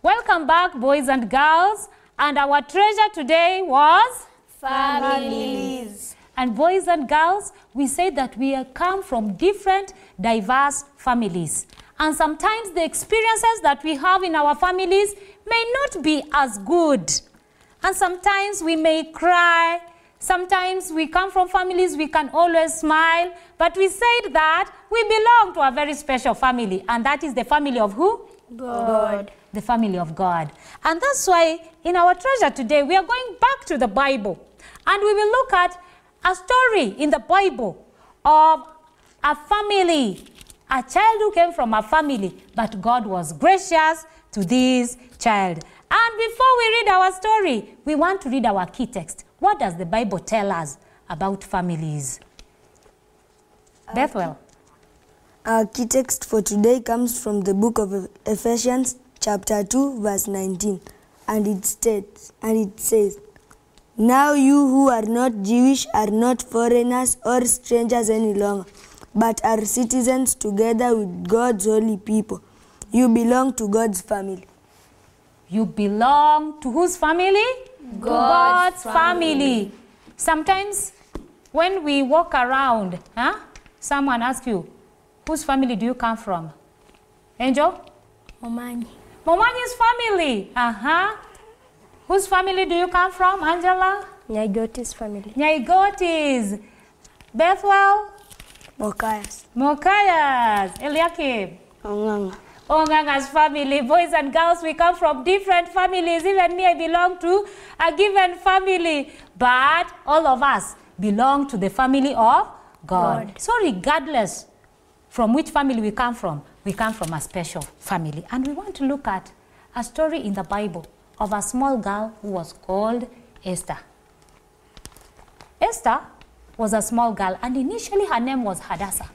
Welcome back, boys and girls. And our treasure today was? Families. And boys and girls, we say that we come from different, diverse families. And sometimes the experiences that we have in our families may not be as good. And sometimes we may cry. Sometimes we come from families we can always smile. But we said that we belong to a very special family. And that is the family of who? God. The family of God. And that's why in our treasure today, we are going back to the Bible. And we will look at a story in the Bible of a family, a child who came from a family, but God was gracious to this child. And before we read our story, we want to read our key text. What does the Bible tell us about families? Bethwell. Our key text for today comes from the book of Ephesians, chapter 2, verse 19. And it says, "Now you who are not Jewish are not foreigners or strangers any longer, but are citizens together with God's holy people. You belong to God's family." You belong to whose family? God's family. Sometimes when we walk around, someone asks you, whose family do you come from? Angel? Momani. Momani's family. Whose family do you come from, Angela? Nyaigoti's family. Nyaigoti's. Bethwell? Mokayas. Mokayas. Eliakim? Onganga. Onganga's family. Boys and girls, we come from different families. Even me, I belong to a given family. But all of us belong to the family of God. So regardless from which family we come from a special family. And we want to look at a story in the Bible of a small girl who was called Esther. Esther was a small girl, and initially her name was Hadassah.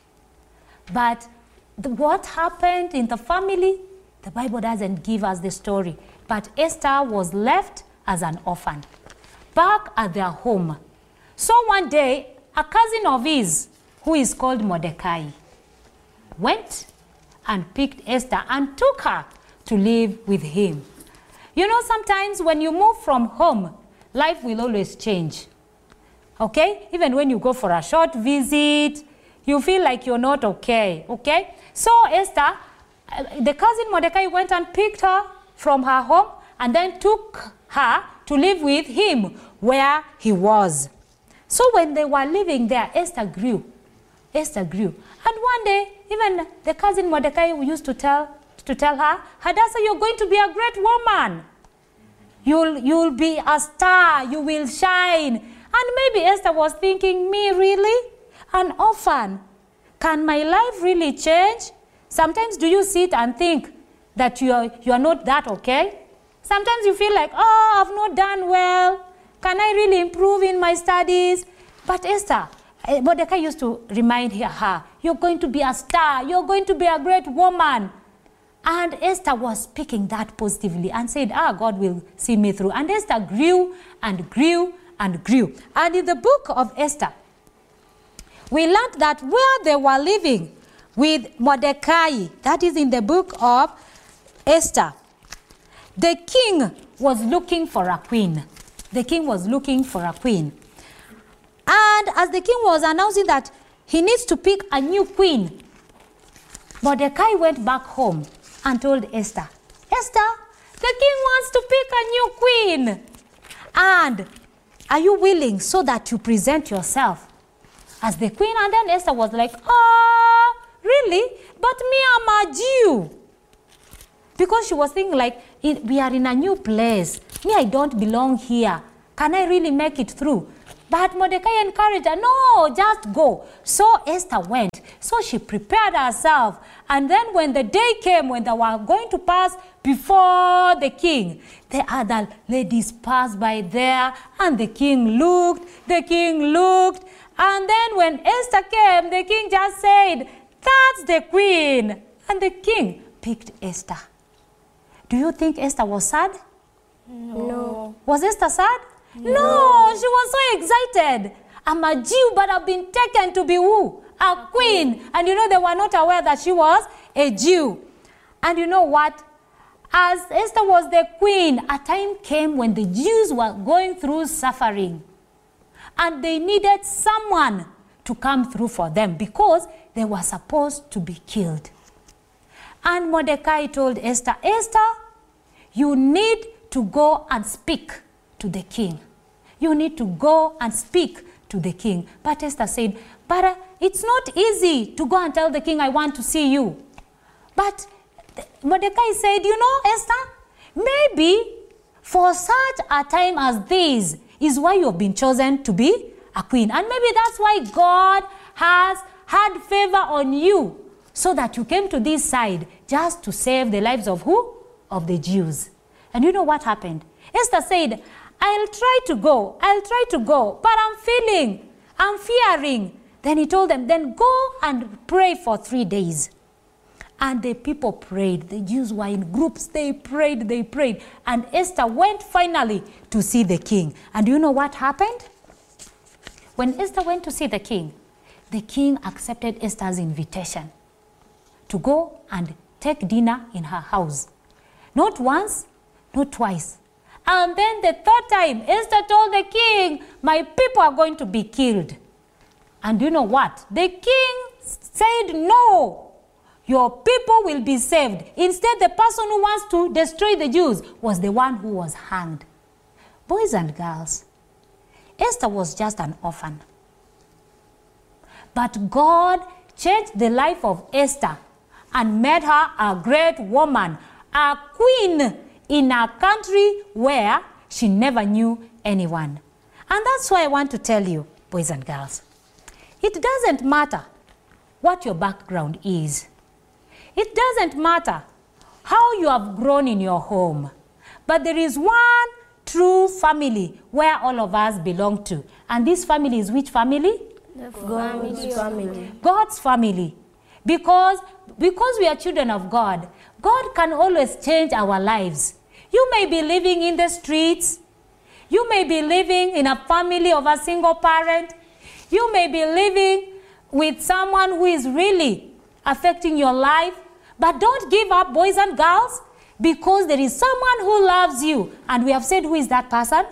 But what happened in the family, the Bible doesn't give us the story. But Esther was left as an orphan back at their home. So one day, a cousin of his, who is called Mordecai, went and picked Esther and took her to live with him. You know, sometimes when you move from home, life will always change. Okay? Even when you go for a short visit, you feel like you're not okay. Okay? So Esther, the cousin Mordecai went and picked her from her home and then took her to live with him where he was. So when they were living there, Esther grew. Esther grew. And one day, even the cousin Mordecai used to tell her, Hadassah, you're going to be a great woman. You'll be a star. You will shine. And maybe Esther was thinking, me really? An orphan? Can my life really change? Sometimes do you sit and think that you are not that okay? Sometimes you feel like, oh, I've not done well. Can I really improve in my studies? But Esther, Mordecai used to remind her, you're going to be a star. You're going to be a great woman. And Esther was speaking that positively and said, God will see me through. And Esther grew and grew and grew. And in the book of Esther, we learned that where they were living with Mordecai, that is in the book of Esther, the king was looking for a queen. The king was looking for a queen. And as the king was announcing that he needs to pick a new queen, Mordecai went back home and told Esther, Esther, the king wants to pick a new queen. And are you willing so that you present yourself as the queen? And then Esther was like, really? But me, I'm a Jew. Because she was thinking like, we are in a new place. Me, I don't belong here. Can I really make it through? But Mordecai encouraged her, no, just go. So Esther went. So she prepared herself. And then when the day came, when they were going to pass before the king, the other ladies passed by there, and the king looked. And then when Esther came, the king just said, that's the queen. And the king picked Esther. Do you think Esther was sad? No. Was Esther sad? No, she was so excited. I'm a Jew, but I've been taken to be who? A queen. And you know, they were not aware that she was a Jew. And you know what? as Esther was the queen, a time came when the Jews were going through suffering. And they needed someone to come through for them because they were supposed to be killed. And Mordecai told Esther, Esther, you need to go and speak to the king. You need to go and speak to the king. But Esther said, but it's not easy to go and tell the king, I want to see you. But Mordecai said, you know, Esther, maybe for such a time as this is why you have been chosen to be a queen. And maybe that's why God has had favor on you so that you came to this side just to save the lives of who? Of the Jews. And you know what happened? Esther said, I'll try to go, but I'm fearing. Then he told them, then go and pray for 3 days. And the people prayed. The Jews were in groups. They prayed. And Esther went finally to see the king. And do you know what happened? When Esther went to see the king accepted Esther's invitation to go and take dinner in her house. Not once, not twice. And then the third time, Esther told the king, my people are going to be killed. And do you know what? The king said, no, your people will be saved. Instead, the person who wants to destroy the Jews was the one who was hanged. Boys and girls, Esther was just an orphan. But God changed the life of Esther and made her a great woman, a queen in a country where she never knew anyone. And that's why I want to tell you, boys and girls, it doesn't matter what your background is. It doesn't matter how you have grown in your home. But there is one true family where all of us belong to. And this family is which family? God's family. God's family. Because we are children of God, God can always change our lives. You may be living in the streets. You may be living in a family of a single parent. You may be living with someone who is really affecting your life. But don't give up, boys and girls, because there is someone who loves you. And we have said, who is that person?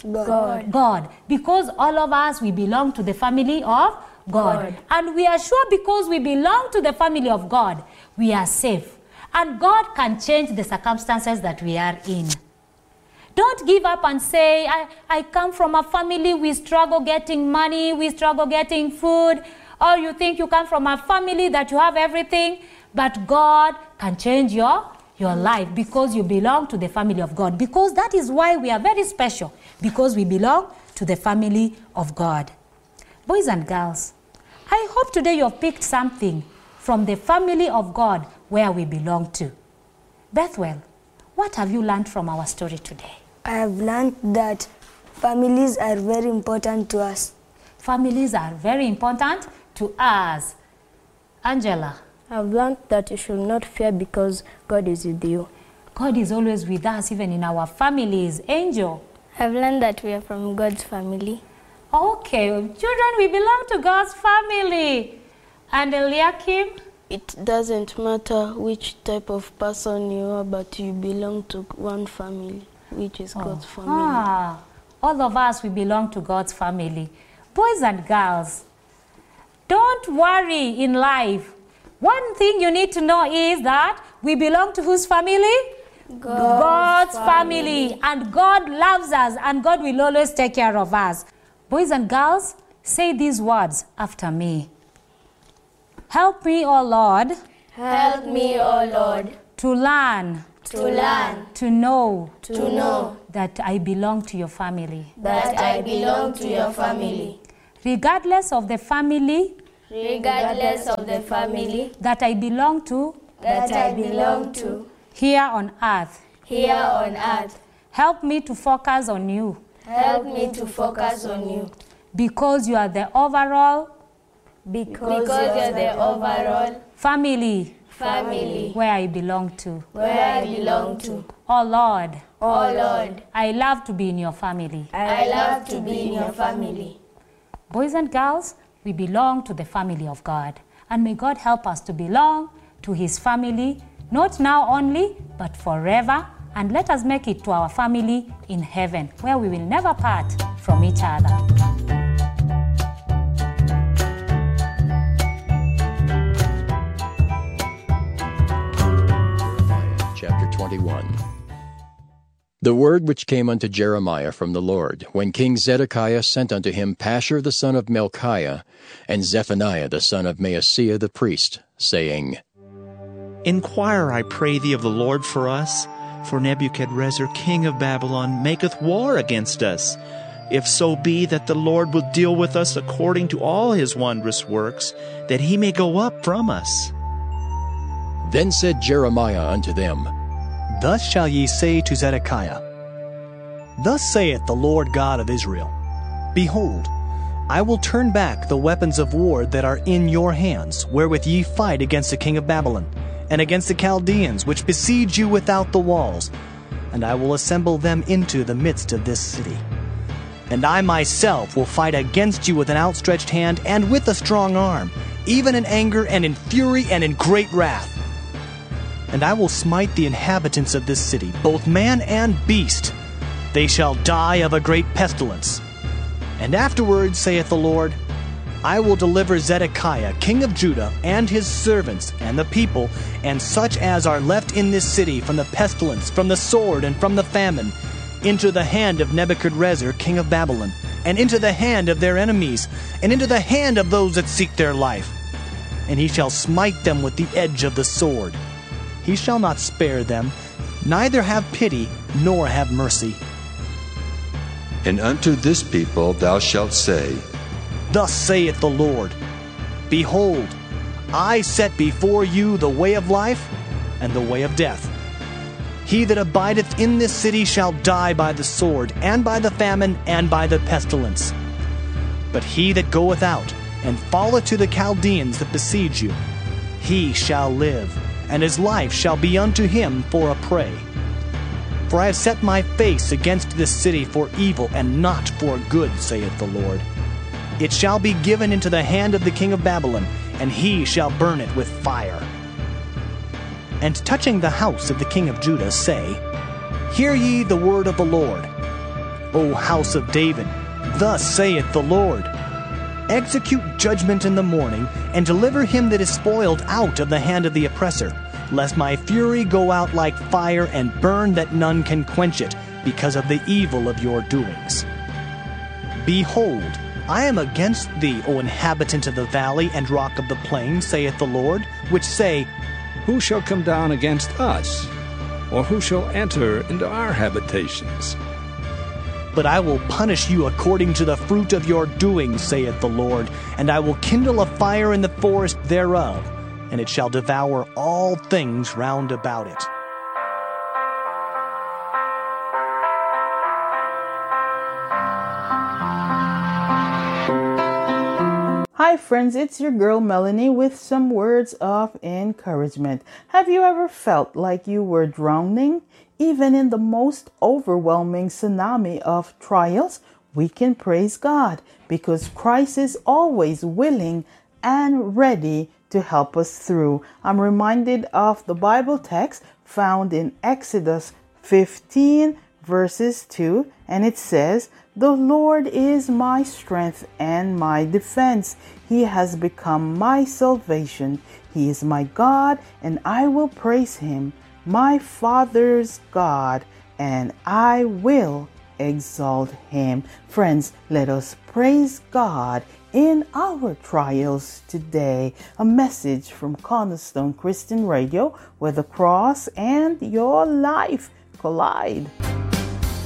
God. Because all of us, we belong to the family of God. And we are sure because we belong to the family of God, we are safe. And God can change the circumstances that we are in. Don't give up and say, I come from a family, we struggle getting money, we struggle getting food. Or you think you come from a family that you have everything, but God can change your life because you belong to the family of God. Because that is why we are very special, because we belong to the family of God. Boys and girls, I hope today you have picked something from the family of God where we belong to. Bethwell, what have you learned from our story today? I have learned that families are very important to us. Families are very important to us. Angela. I've learned that you should not fear because God is with you. God is always with us, even in our families. Angel. I've learned that we are from God's family. Okay, children, we belong to God's family. And Eliakim? It doesn't matter which type of person you are, but you belong to one family, which is God's family. All of us, we belong to God's family. Boys and girls, don't worry in life. One thing you need to know is that we belong to whose family? God's family. And God loves us, and God will always take care of us. Boys and girls, say these words after me. Help me, O Lord. Help me, O Lord. To learn. To know. That I belong to your family. That I belong to your family. Regardless of the family. That I belong to. Here on earth. Help me to focus on you. Because you are the overall. Family. Where I belong to. Oh Lord. I love to be in your family. Boys and girls, we belong to the family of God. And may God help us to belong to his family, not now only, but forever, and let us make it to our family in heaven, where we will never part from each other. Chapter 21. The word which came unto Jeremiah from the Lord, when King Zedekiah sent unto him Pashur the son of Melchiah, and Zephaniah the son of Maaseiah the priest, saying, Inquire, I pray thee, of the Lord for us, for Nebuchadrezzar king of Babylon maketh war against us. If so be that the Lord will deal with us according to all his wondrous works, that he may go up from us. Then said Jeremiah unto them, Thus shall ye say to Zedekiah, Thus saith the Lord God of Israel, Behold, I will turn back the weapons of war that are in your hands, wherewith ye fight against the king of Babylon, and against the Chaldeans, which besiege you without the walls, and I will assemble them into the midst of this city. And I myself will fight against you with an outstretched hand and with a strong arm, even in anger and in fury and in great wrath. And I will smite the inhabitants of this city, both man and beast. They shall die of a great pestilence. And afterwards, saith the Lord, I will deliver Zedekiah, king of Judah, and his servants, and the people, and such as are left in this city, from the pestilence, from the sword, and from the famine, into the hand of Nebuchadrezzar, king of Babylon, and into the hand of their enemies, and into the hand of those that seek their life. And he shall smite them with the edge of the sword. He shall not spare them, neither have pity, nor have mercy. And unto this people thou shalt say, Thus saith the Lord, Behold, I set before you the way of life and the way of death. He that abideth in this city shall die by the sword, and by the famine, and by the pestilence. But he that goeth out, and falleth to the Chaldeans that besiege you, he shall live, and his life shall be unto him for a prey. For I have set my face against this city for evil, and not for good, saith the Lord. It shall be given into the hand of the king of Babylon, and he shall burn it with fire. And touching the house of the king of Judah, say, Hear ye the word of the Lord. O house of David, thus saith the Lord, Execute judgment in the morning, and deliver him that is spoiled out of the hand of the oppressor, lest my fury go out like fire, and burn that none can quench it, because of the evil of your doings. Behold, I am against thee, O inhabitant of the valley and rock of the plain, saith the Lord, which say, Who shall come down against us? Or who shall enter into our habitations? But I will punish you according to the fruit of your doings, saith the Lord, and I will kindle a fire in the forest thereof, and it shall devour all things round about it. Hi friends, it's your girl Melanie with some words of encouragement. Have you ever felt like you were drowning? Even in the most overwhelming tsunami of trials, we can praise God because Christ is always willing and ready to help us through. I'm reminded of the Bible text found in Exodus 15 verses 2, and it says, The Lord is my strength and my defense. He has become my salvation. He is my God, and I will praise him, my Father's God, and I will exalt him. Friends, let us praise God in our trials today. A message from Cornerstone Christian Radio, where the cross and your life collide.